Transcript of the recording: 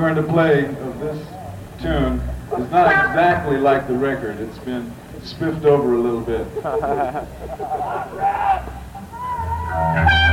going to play of this tune is not exactly like the record. It's been spiffed over a little bit.